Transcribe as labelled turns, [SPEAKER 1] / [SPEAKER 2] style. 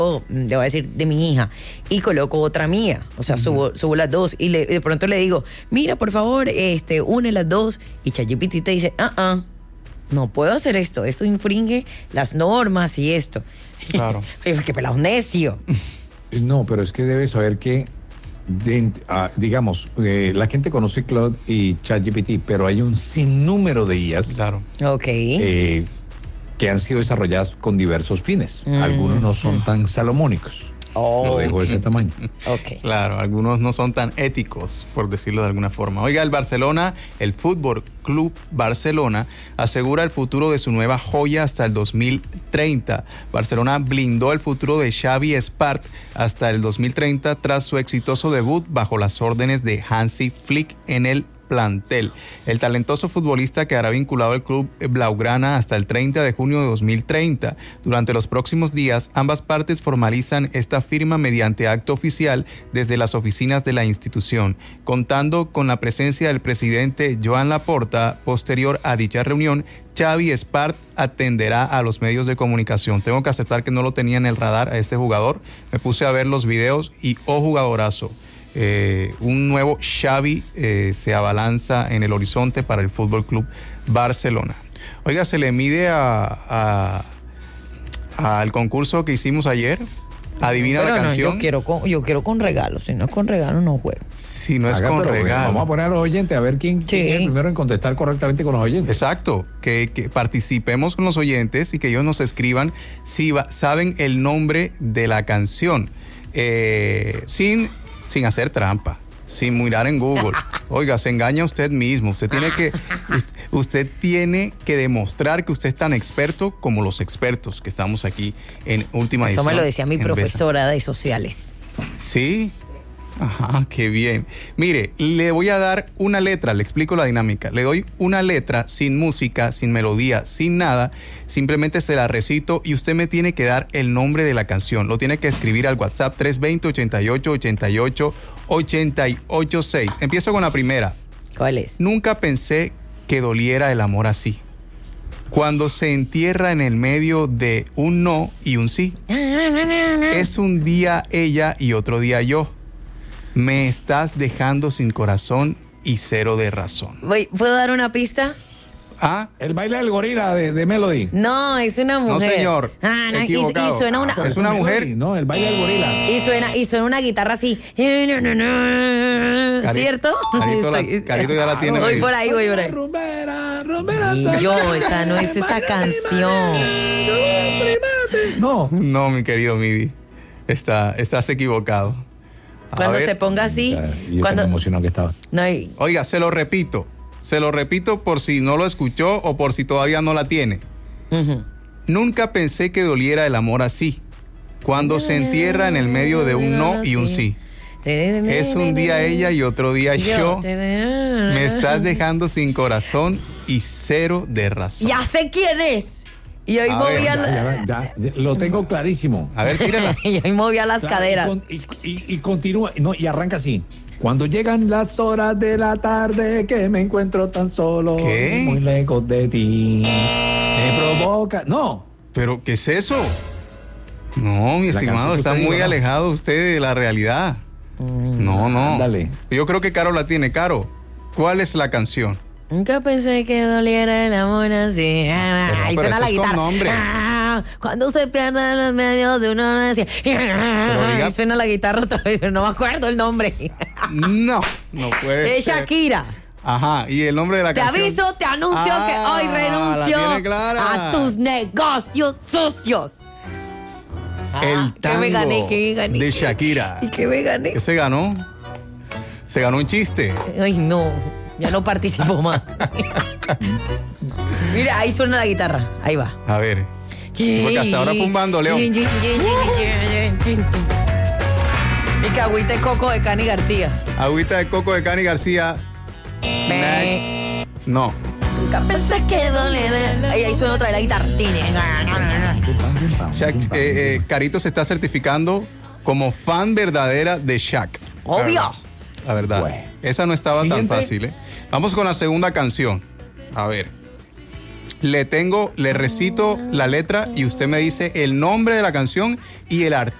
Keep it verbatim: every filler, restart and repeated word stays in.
[SPEAKER 1] debo decir, de mi hija, y coloco otra mía, o sea, uh-huh. subo, subo las dos, y le, de pronto le digo, mira, por favor, este, une las dos, y ChatGPT te dice, ah, ah, no puedo hacer esto, esto infringe las normas y esto.
[SPEAKER 2] Claro.
[SPEAKER 1] ¡Qué pelado necio!
[SPEAKER 3] No, pero es que debes saber que, de, uh, digamos, eh, la gente conoce Claude y ChatGPT, pero hay un sinnúmero de I As.
[SPEAKER 2] Claro.
[SPEAKER 1] Ok.
[SPEAKER 3] Eh, que han sido desarrolladas con diversos fines. Mm. Algunos no son tan salomónicos. Oh, Lo dejo de ese tamaño.
[SPEAKER 2] Okay. Claro, algunos no son tan éticos, por decirlo de alguna forma. Oiga, el Barcelona, el Fútbol Club Barcelona, asegura el futuro de su nueva joya hasta el dos mil treinta. Barcelona blindó el futuro de Xavi Espart hasta el dos mil treinta tras su exitoso debut bajo las órdenes de Hansi Flick en el plantel. El talentoso futbolista quedará vinculado al club blaugrana hasta el treinta de junio de dos mil treinta. Durante los próximos días, ambas partes formalizan esta firma mediante acto oficial desde las oficinas de la institución, contando con la presencia del presidente Joan Laporta. Posterior a dicha reunión, Xavi Espart atenderá a los medios de comunicación. Tengo que aceptar que no lo tenía en el radar a este jugador. Me puse a ver los videos y oh, jugadorazo. Eh, un nuevo Xavi eh, se abalanza en el horizonte para el Fútbol Club Barcelona. Oiga, se le mide a, a al concurso que hicimos ayer. Adivina
[SPEAKER 1] Pero
[SPEAKER 2] la
[SPEAKER 1] no,
[SPEAKER 2] canción.
[SPEAKER 1] Yo quiero con, yo quiero con regalo. Si no es con regalo, no juego.
[SPEAKER 2] Si no es
[SPEAKER 3] Haga,
[SPEAKER 2] con regalo.
[SPEAKER 3] Vamos a poner a los oyentes a ver quién,
[SPEAKER 1] sí.
[SPEAKER 3] quién es el primero en contestar correctamente con los oyentes.
[SPEAKER 2] Exacto, que, que participemos con los oyentes y que ellos nos escriban si va, saben el nombre de la canción. Eh, sin sin hacer trampa, sin mirar en Google. Oiga, se engaña usted mismo. Usted tiene que usted, usted tiene que demostrar que usted es tan experto como los expertos que estamos aquí en Última Edición.
[SPEAKER 1] Eso me lo decía mi profesora de sociales.
[SPEAKER 2] Sí. Ajá, qué bien. Mire, le voy a dar una letra, le explico la dinámica. Le doy una letra sin música, sin melodía, sin nada. Simplemente se la recito y usted me tiene que dar el nombre de la canción. Lo tiene que escribir al WhatsApp tres dos cero, ochenta y ocho, ochenta y ocho, ochenta y ocho seis. Empiezo con la primera.
[SPEAKER 1] ¿Cuál es?
[SPEAKER 2] Nunca pensé que doliera el amor así. Cuando se entierra en el medio de un no y un sí. Es un día ella y otro día yo. Me estás dejando sin corazón y cero de razón.
[SPEAKER 1] ¿Puedo dar una pista?
[SPEAKER 2] ¿Ah?
[SPEAKER 3] El baile del gorila de, de Melody.
[SPEAKER 1] No, es una mujer.
[SPEAKER 2] No, señor.
[SPEAKER 1] Ah, no,
[SPEAKER 2] equivocado.
[SPEAKER 1] Y, y suena una...
[SPEAKER 3] Ah,
[SPEAKER 2] es una mujer.
[SPEAKER 3] No, el baile del gorila.
[SPEAKER 1] Y suena, y suena una guitarra así.
[SPEAKER 2] Cari,
[SPEAKER 1] ¿Cierto?
[SPEAKER 2] Carito, la, Carito ya la tiene.
[SPEAKER 1] Voy por ahí, voy por ahí.
[SPEAKER 3] Rumbera, rumbera,
[SPEAKER 1] Y yo, esa no es esa canción.
[SPEAKER 3] No.
[SPEAKER 2] No, mi querido Midi. Está, estás equivocado.
[SPEAKER 1] Cuando se ponga así.
[SPEAKER 3] Yo
[SPEAKER 1] cuando...
[SPEAKER 3] tan emocionado que estaba.
[SPEAKER 1] No, y...
[SPEAKER 2] Oiga, se lo repito. Se lo repito por si no lo escuchó o por si todavía no la tiene.
[SPEAKER 1] Uh-huh.
[SPEAKER 2] Nunca pensé que doliera el amor así. Cuando se entierra en el medio de un no y un sí. Es un día ella y otro día yo. Me estás dejando sin corazón y cero de razón.
[SPEAKER 1] Ya sé quién es. Y hoy
[SPEAKER 2] A
[SPEAKER 1] movía
[SPEAKER 2] ver,
[SPEAKER 3] Ya, ya, ya, lo tengo clarísimo.
[SPEAKER 2] A ver, tírala.
[SPEAKER 1] y hoy movía las
[SPEAKER 3] Claro,
[SPEAKER 1] caderas.
[SPEAKER 3] Y, con- y, y- y continúa, no, y arranca así. Cuando llegan las horas de la tarde que me encuentro tan solo,
[SPEAKER 2] ¿Qué?
[SPEAKER 3] muy lejos de ti, me provoca. No,
[SPEAKER 2] ¿Pero qué es eso? No, mi
[SPEAKER 3] La
[SPEAKER 2] estimado,
[SPEAKER 3] canción que
[SPEAKER 2] está
[SPEAKER 3] usted
[SPEAKER 2] muy
[SPEAKER 3] dijo, ¿no?
[SPEAKER 2] alejado usted de la realidad. No, no.
[SPEAKER 3] Ándale.
[SPEAKER 2] Yo creo que Caro la tiene. Caro, ¿cuál es la canción?
[SPEAKER 1] Nunca pensé que doliera el amor así. Ah,
[SPEAKER 2] Pero-
[SPEAKER 1] ahí
[SPEAKER 2] pero
[SPEAKER 1] suena
[SPEAKER 2] eso
[SPEAKER 1] la
[SPEAKER 2] es con
[SPEAKER 1] guitarra.
[SPEAKER 2] nombre.
[SPEAKER 1] Ah, cuando se pierde en los medios de uno decía.
[SPEAKER 2] diga-
[SPEAKER 1] Ahí suena la guitarra otra vez, pero no me acuerdo el nombre.
[SPEAKER 2] No, no puede
[SPEAKER 1] Es
[SPEAKER 2] ser.
[SPEAKER 1] Shakira.
[SPEAKER 2] Ajá, y el nombre de la
[SPEAKER 1] Te
[SPEAKER 2] canción.
[SPEAKER 1] aviso, te anuncio
[SPEAKER 2] Ah,
[SPEAKER 1] que hoy
[SPEAKER 2] la
[SPEAKER 1] renuncio
[SPEAKER 2] tiene clara.
[SPEAKER 1] a tus negocios sucios.
[SPEAKER 2] El
[SPEAKER 1] Ah, que
[SPEAKER 2] tango
[SPEAKER 1] me gané, que me gané.
[SPEAKER 2] de Shakira.
[SPEAKER 1] ¿Y que me gané?
[SPEAKER 2] ¿Qué se ganó? Se ganó un chiste.
[SPEAKER 1] Ay, no, ya no participo más. Mira, ahí suena la guitarra. Ahí va.
[SPEAKER 2] A ver. Porque hasta ahora fue un bandoleo.
[SPEAKER 1] Mi cagüita de coco de Cani García.
[SPEAKER 2] Agüita de coco de Cani García. Next. No.
[SPEAKER 1] Nunca pensé que doliera. Ahí, ahí suena otra de la guitarra.
[SPEAKER 2] Shak, eh, eh, Carito se está certificando como fan verdadera de Shaq.
[SPEAKER 1] Obvio.
[SPEAKER 2] La verdad.
[SPEAKER 3] Bueno.
[SPEAKER 2] Esa no estaba
[SPEAKER 3] Siguiente.
[SPEAKER 2] tan fácil, ¿eh? Vamos con la segunda canción. A ver. Le tengo, le recito la letra y usted me dice el nombre de la canción y el